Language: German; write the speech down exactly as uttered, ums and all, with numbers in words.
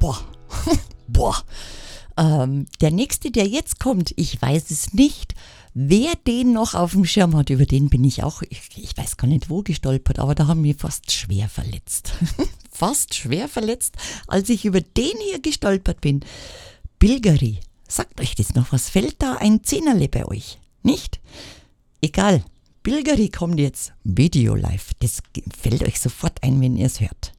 Boah, boah. Ähm, der nächste, der jetzt kommt, ich weiß es nicht. Wer den noch auf dem Schirm hat, über den bin ich auch, ich, ich weiß gar nicht wo gestolpert, aber da haben wir fast schwer verletzt. fast schwer verletzt, als ich über den hier gestolpert bin. Bilgeri, sagt euch das noch was? Fällt da ein Zehnerle bei euch? Nicht? Egal, Bilgeri kommt jetzt, Video live, das fällt euch sofort ein, wenn ihr es hört.